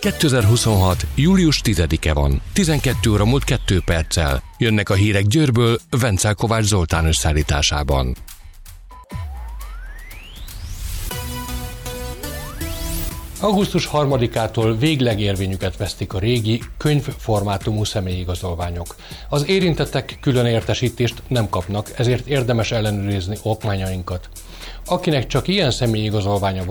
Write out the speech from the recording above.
2026. július 10-e van. 12 óra múlt 2 perccel. Jönnek a hírek Győrből, Vencel Kovács Zoltán összeállításában. Augusztus 3-ától végleg érvényüket vesztik a régi, könyvformátumú személyigazolványok. Az érintettek külön értesítést nem kapnak, ezért érdemes ellenőrizni okmányainkat. Akinek csak ilyen személyigazolványa